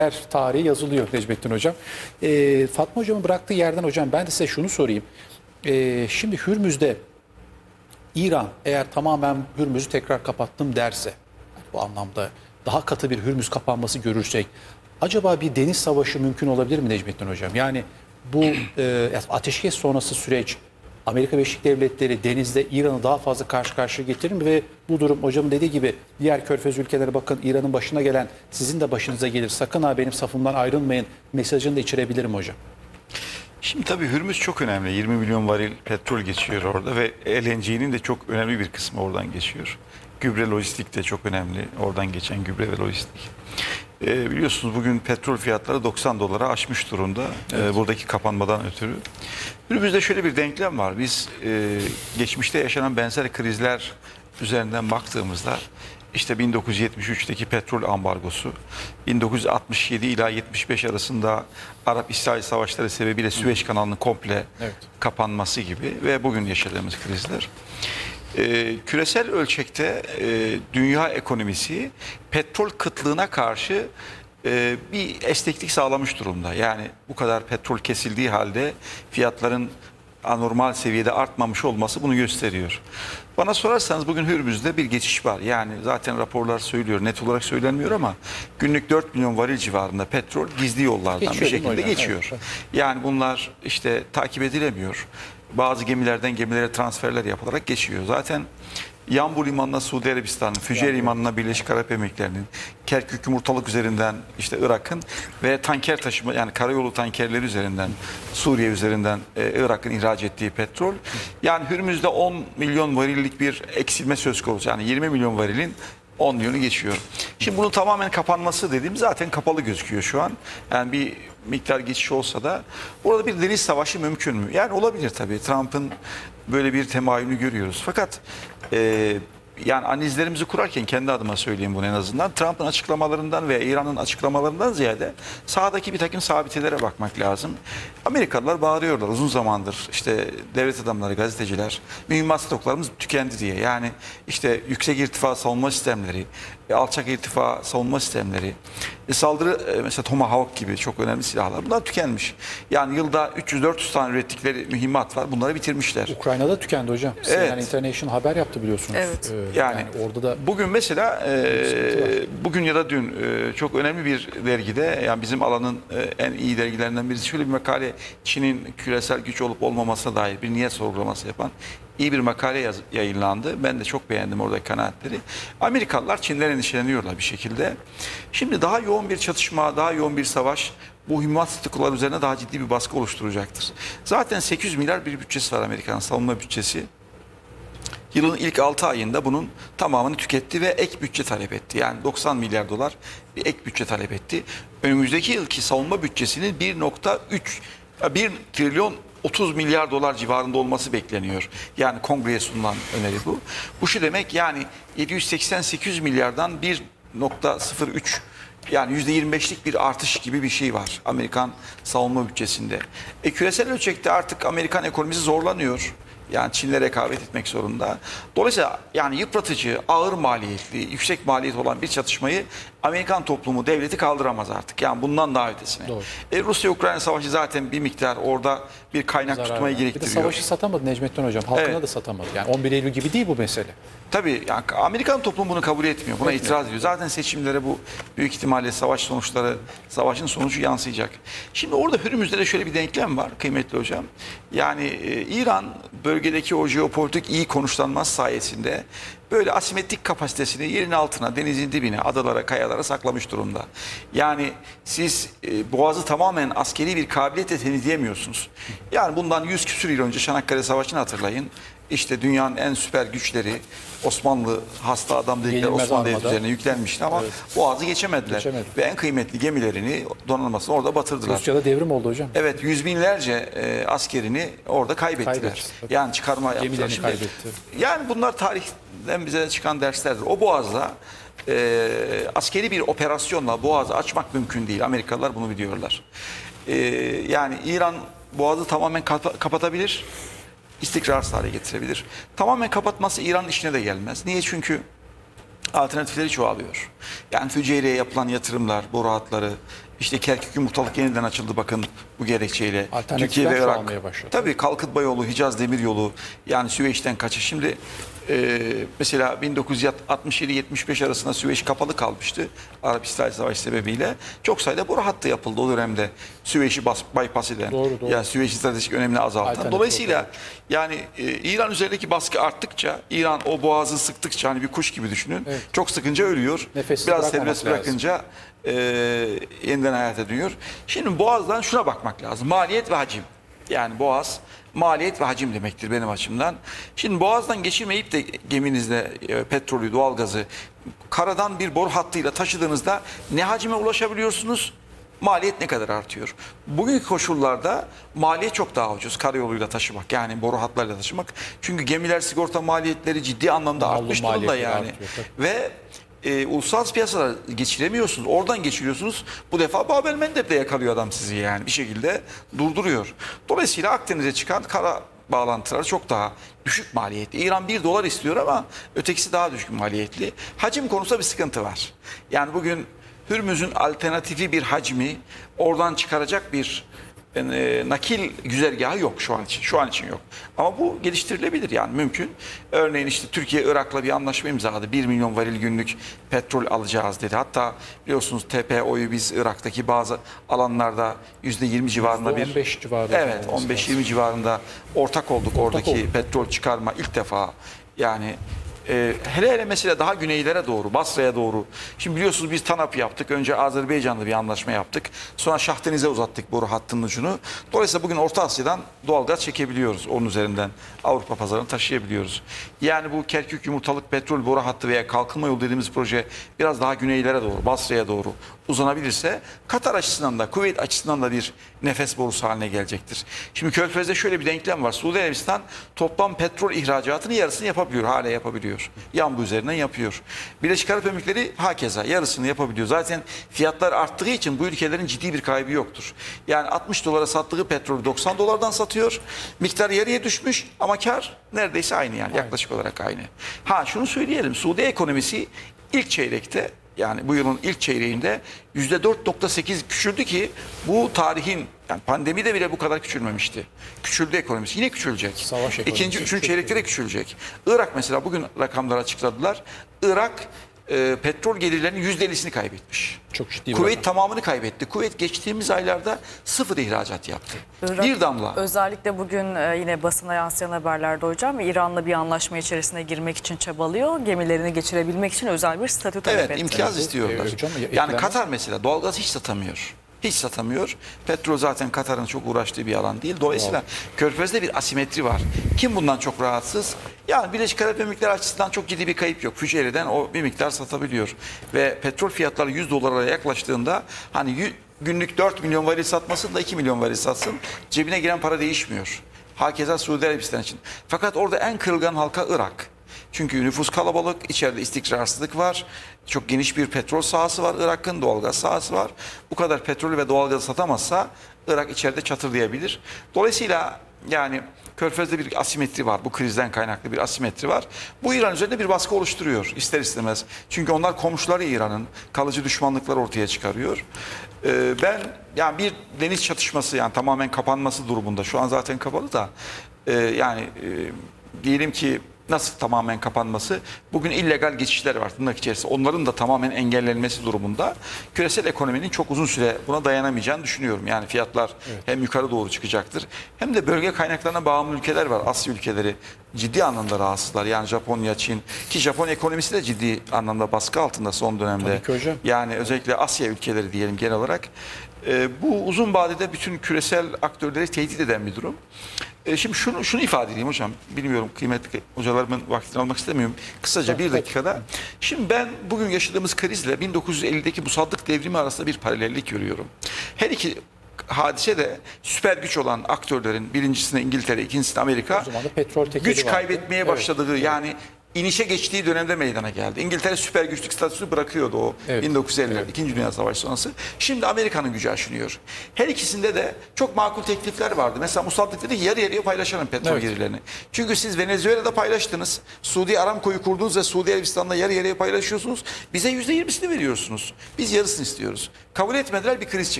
tarihi yazılıyor Necmettin Hocam. Fatma Hocam'ın bıraktığı yerden hocam ben de size şunu sorayım. Şimdi Hürmüz'de İran eğer tamamen Hürmüz'ü tekrar kapattım derse, bu anlamda daha katı bir Hürmüz kapanması görürsek, acaba bir deniz savaşı mümkün olabilir mi Necmettin Hocam? Yani bu ateşkes sonrası süreç Amerika Birleşik Devletleri denizde İran'ı daha fazla karşı karşıya getirir mi ve bu durum hocamın dediği gibi diğer körfez ülkeleri bakın İran'ın başına gelen sizin de başınıza gelir, sakın ha benim safımdan ayrılmayın mesajını da içerebilir mi hocam? Şimdi tabii Hürmüz çok önemli. 20 milyon varil petrol geçiyor orada ve LNG'nin de çok önemli bir kısmı oradan geçiyor. Gübre lojistik de çok önemli. Oradan geçen gübre ve lojistik. Biliyorsunuz bugün petrol fiyatları 90 dolara aşmış durumda. Evet. Buradaki kapanmadan ötürü. Hürmüz'de şöyle bir denklem var. Biz geçmişte yaşanan benzer krizler üzerinden baktığımızda işte 1973'teki petrol ambargosu, 1967 ila 75 arasında Arap-İsrail savaşları sebebiyle Süveyş kanalının komple kapanması gibi ve bugün yaşadığımız krizler. Küresel ölçekte dünya ekonomisi petrol kıtlığına karşı bir esneklik sağlamış durumda. Yani bu kadar petrol kesildiği halde fiyatların anormal seviyede artmamış olması bunu gösteriyor. Bana sorarsanız bugün Hürmüz'de bir geçiş var. Yani zaten raporlar söylüyor, net olarak söylenmiyor ama günlük 4 milyon varil civarında petrol gizli yollardan geçiyor, bir şekilde geçiyor. Evet. Yani bunlar işte takip edilemiyor. Bazı gemilerden gemilere transferler yapılarak geçiyor. Zaten Yanbu Limanı'na Suudi Arabistan'ın, Füceyre Limanı'na Birleşik Arap Emirlikleri'nin, Kerkük Yumurtalık üzerinden işte Irak'ın ve tanker taşıma yani karayolu tankerleri üzerinden Suriye üzerinden Irak'ın ihraç ettiği petrol. Yani Hürmüz'de 10 milyon varillik bir eksilme söz konusu. Yani 20 milyon varilin 10 milyonu geçiyor. Şimdi bunun tamamen kapanması dediğim zaten kapalı gözüküyor şu an. Yani bir miktar geçiş olsa da orada bir deniz savaşı mümkün mü? Yani olabilir tabii. Trump'ın böyle bir temayülünü görüyoruz. Fakat yani analizlerimizi kurarken kendi adıma söyleyeyim bunu en azından. Trump'ın açıklamalarından ve İran'ın açıklamalarından ziyade sahadaki bir takım sabitelere bakmak lazım. Amerikalılar bağırıyorlar uzun zamandır işte devlet adamları, gazeteciler, mühimmat stoklarımız tükendi diye. Yani işte yüksek irtifa savunma sistemleri, alçak irtifa savunma sistemleri, saldırı mesela Tomahawk gibi çok önemli silahlar bunlar tükenmiş. Yani yılda 300-400 tane ürettikleri mühimmat var. Bunları bitirmişler. Ukrayna'da tükendi hocam. Evet. Yani International haber yaptı biliyorsunuz. Evet. Yani orada da bugün mesela bugün ya da dün çok önemli bir dergide yani bizim alanın en iyi dergilerinden birisi şöyle bir makale Çin'in küresel güç olup olmamasına dair bir niyet sorgulaması yapan iyi bir makale yayınlandı. Ben de çok beğendim oradaki kanaatleri. Amerikalılar Çin'den endişeleniyorlar bir şekilde. Şimdi daha yoğun bir çatışma, daha yoğun bir savaş bu mühimmat statükoları üzerine daha ciddi bir baskı oluşturacaktır. Zaten 800 milyar bir bütçesi var Amerika'nın savunma bütçesi. Yılın ilk 6 ayında bunun tamamını tüketti ve ek bütçe talep etti. Yani 90 milyar dolar bir ek bütçe talep etti. Önümüzdeki yılki savunma bütçesinin 1 trilyon 30 milyar dolar civarında olması bekleniyor. Yani kongreye sunulan öneri bu. Bu şu demek yani 780-800 milyardan 1,03 yani %25'lik bir artış gibi bir şey var Amerikan savunma bütçesinde. Küresel ölçekte artık Amerikan ekonomisi zorlanıyor. Yani Çin'le rekabet etmek zorunda. Dolayısıyla yani yıpratıcı, ağır maliyetli, yüksek maliyet olan bir çatışmayı Amerikan toplumu, devleti kaldıramaz artık. Yani bundan daha ötesine. Rusya-Ukrayna savaşı zaten bir miktar orada bir kaynak tutmayı gerektiriyor. Bir de savaşı satamadı Necmettin Hocam. Halkına da satamadı. Yani 11 Eylül gibi değil bu mesele. Tabii yani Amerikan toplumu bunu kabul etmiyor. Buna itiraz ediyor. Zaten seçimlere bu büyük ihtimalle savaşın sonucu yansıyacak. Şimdi orada Hürmüz'de de şöyle bir denklem var kıymetli hocam. Yani İran bölgedeki o jeopolitik iyi konuşlanmaz sayesinde böyle asimetrik kapasitesini yerin altına, denizin dibine, adalara, kayalara saklamış durumda. Yani siz Boğaz'ı tamamen askeri bir kabiliyetle temizleyemiyorsunuz. Yani bundan 100 küsur yıl önce Çanakkale Savaşı'nı hatırlayın. İşte dünyanın en süper güçleri Osmanlı hasta adam dedikleri Osmanlı devleti üzerine yüklenmişti ama Boğaz'ı geçemediler. Ve en kıymetli gemilerini donanmasını orada batırdılar. Rusya'da devrim oldu hocam. Evet, yüz binlerce askerini orada kaybettiler. Yani çıkarma yaptılar. Şimdi, yani bunlar tarihten bize çıkan derslerdir. O Boğaz'da askeri bir operasyonla Boğaz'ı açmak mümkün değil. Amerikalılar bunu biliyorlar. Yani İran Boğaz'ı tamamen kapatabilir. İstikrarsız hale getirebilir. Tamamen kapatması İran'ın işine de gelmez. Niye? Çünkü alternatifleri çoğalıyor. Yani Füceyre'ye yapılan yatırımlar, boru hatları, İşte Kerkük Yumurtalık yeniden açıldı bakın bu gerekçeyle. Alternatifler çoğalmaya başladı. Tabii Kalkıtma Yolu, Hicaz Demiryolu, yani Süveyş'ten kaçış. Şimdi mesela 1967-75 arasında Süveyş kapalı kalmıştı. Arap-İsrail Savaşı sebebiyle. Çok sayıda boru hattı yapıldı o dönemde. Süveyş'i bypass eden, Doğru. yani Süveyş'in stratejik önemini azaltan. Alternatif Dolayısıyla yani İran üzerindeki baskı arttıkça, İran o boğazı sıktıkça, hani bir kuş gibi düşünün. Evet. Çok sıkınca ölüyor. Nefessiz Biraz bırakmamak serbest lazım. bırakınca yeniden hayata dönüyor. Şimdi boğazdan şuna bakmak lazım. Maliyet ve hacim. Yani boğaz maliyet ve hacim demektir benim açımdan. Şimdi boğazdan geçirmeyip de geminizde petrolü, doğalgazı karadan bir boru hattıyla taşıdığınızda ne hacime ulaşabiliyorsunuz? Maliyet ne kadar artıyor? Bugünkü koşullarda maliyet çok daha ucuz karayoluyla taşımak, yani boru hatlarıyla taşımak. Çünkü gemiler sigorta maliyetleri ciddi anlamda Malum artmış durumda maliyetleri yani. artıyor, Ve uluslararası piyasalar geçiremiyorsunuz. Oradan geçiriyorsunuz. Bu defa Bab-el Mendeb'de yakalıyor adam sizi, yani bir şekilde durduruyor. Dolayısıyla Akdeniz'e çıkan kara bağlantıları çok daha düşük maliyetli. İran $1 istiyor ama ötekisi daha düşük maliyetli. Hacim konusunda bir sıkıntı var. Yani bugün Hürmüz'ün alternatifi bir hacmi, oradan çıkaracak bir nakil güzergahı yok şu an için. Şu an için yok. Ama bu geliştirilebilir, yani mümkün. Örneğin işte Türkiye Irak'la bir anlaşma imzaladı. 1 milyon varil günlük petrol alacağız dedi. Hatta biliyorsunuz TPO'yu biz Irak'taki bazı alanlarda %20 civarında bir %15 civarında. evet, 15-20 civarında ortak olduk. Oradaki olduk. petrol çıkarma ilk defa, yani hele hele mesela daha güneylere doğru, Basra'ya doğru. Şimdi biliyorsunuz biz TANAP yaptık. Önce Azerbaycan'la bir anlaşma yaptık. Sonra Şahdeniz'e uzattık boru hattının ucunu. Dolayısıyla bugün Orta Asya'dan doğalgaz çekebiliyoruz. Onun üzerinden Avrupa pazarını taşıyabiliyoruz. Yani bu Kerkük Yumurtalık petrol boru hattı veya kalkınma yolu dediğimiz proje biraz daha güneylere doğru, Basra'ya doğru uzanabilirse Katar açısından da, Kuveyt açısından da bir nefes borusu haline gelecektir. Şimdi Körfez'de şöyle bir denklem var. Suudi Arabistan toplam petrol ihracatının yarısını yapabiliyor, hala yapabiliyor. Yanbu üzerinden yapıyor. Birleşik Arap Emirlikleri hakeza yarısını yapabiliyor. Zaten fiyatlar arttığı için bu ülkelerin ciddi bir kaybı yoktur. Yani $60 sattığı petrolü $90'dan satıyor. Miktar yarıya düşmüş ama kar neredeyse aynı, yani yaklaşık olarak aynı. Ha, şunu söyleyelim. Suudi ekonomisi ilk çeyrekte, yani bu yılın ilk çeyreğinde %4.8 küçüldü ki bu tarihin, yani pandemide bile bu kadar küçülmemişti. Küçüldü ekonomisi. Yine küçülecek. Savaş ekonomisi İkinci, üçüncü çeyrekte de küçülecek. Irak mesela bugün rakamları açıkladılar. Irak petrol gelirlerinin %50'sini kaybetmiş. Çok ciddi bir Kuveyt rakam. tamamını kaybetti. Kuveyt geçtiğimiz aylarda sıfır ihracat yaptı. Irak, Bir damla. Özellikle bugün yine basına yansıyan haberlerde hocam, İran'la bir anlaşma içerisine girmek için çabalıyor. Gemilerini geçirebilmek için özel bir statü talep Evet, etti. imtiyaz istiyorlar. hocam, Yani ekleme. Katar mesela doğalgaz hiç satamıyor. Hiç satamıyor. Petrol zaten Katar'ın çok uğraştığı bir alan değil. Dolayısıyla Körfez'de bir asimetri var. Kim bundan çok rahatsız? Yani Birleşik Arap Emirlikleri açısından çok ciddi bir kayıp yok. Füceri'den o bir miktar satabiliyor. Ve petrol fiyatları $100'lara yaklaştığında hani günlük 4 milyon varil satmasın da 2 milyon varil satsın, cebine giren para değişmiyor. Hakeza Suudi Arabistan için. Fakat orada en kırılgan halka Irak. Çünkü nüfus kalabalık, içeride istikrarsızlık var. Çok geniş bir petrol sahası var Irak'ın, doğalgaz sahası var. Bu kadar petrolü ve doğalgazı satamazsa Irak içeride çatırlayabilir. Dolayısıyla yani Körfez'de bir asimetri var. Bu krizden kaynaklı bir asimetri var. Bu İran üzerinde bir baskı oluşturuyor ister istemez. Çünkü onlar komşuları İran'ın, kalıcı düşmanlıklar ortaya çıkarıyor. Ben yani bir deniz çatışması, yani tamamen kapanması durumunda, şu an zaten kapalı da diyelim ki nasıl tamamen kapanması? Bugün illegal geçişler var tırnak içerisinde. Onların da tamamen engellenmesi durumunda küresel ekonominin çok uzun süre buna dayanamayacağını düşünüyorum. Yani fiyatlar hem yukarı doğru çıkacaktır, hem de bölge kaynaklarına bağımlı ülkeler var. Asya ülkeleri ciddi anlamda rahatsızlar. Yani Japonya, Çin, ki Japon ekonomisi de ciddi anlamda baskı altında son dönemde. Tabii ki hocam. Yani özellikle Asya ülkeleri diyelim genel olarak. Bu uzun vadede bütün küresel aktörleri tehdit eden bir durum. Şimdi şunu ifade edeyim hocam. Bilmiyorum, kıymetli hocalarımın vaktini almak istemiyorum. Kısaca bir dakikada. Şimdi ben bugün yaşadığımız krizle 1950'deki musallık devrimi arasında bir paralellik görüyorum. Her iki hadise de süper güç olan aktörlerin, birincisinde İngiltere, ikincisinde Amerika, O zaman da petrol tekeli güç vardı. kaybetmeye Evet, başladığı, yani inişe geçtiği dönemde meydana geldi. İngiltere süper güçlük statüsünü bırakıyordu o Evet. 1950'lerde, Evet. 2. Dünya Savaşı sonrası. Şimdi Amerika'nın gücü aşınıyor. Her ikisinde de çok makul teklifler vardı. Mesela Musallık dedi ki yarı yarıya paylaşalım petrol Evet. gelirlerini. Çünkü siz Venezuela'da paylaştınız. Suudi Aramco'yu kurdunuz ve Suudi Arabistan'da yarı yarıya paylaşıyorsunuz. Bize %20'sini veriyorsunuz. Biz yarısını istiyoruz. Kabul etmediler, bir kriz çıktı.